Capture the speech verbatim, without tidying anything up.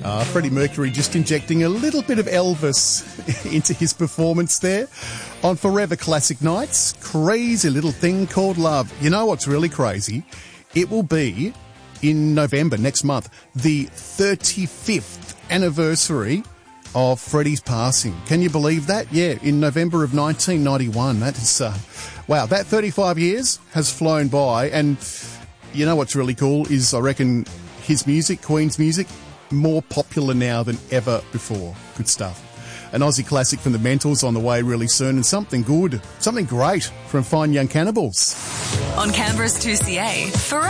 Uh, Freddie Mercury just injecting a little bit of Elvis into his performance there on Forever Classic Nights. Crazy little thing called love. You know what's really crazy? It will be in November next month, the thirty-fifth anniversary of Freddie's passing. Can you believe that? Yeah, in November of nineteen ninety-one. That is, uh, wow, that thirty-five years has flown by. And you know what's really cool is I reckon his music, Queen's music, more popular now than ever before. Good stuff. An Aussie classic from the Mentals on the way really soon, and something good, something great from Fine Young Cannibals. On Canberra's two C A, Forever.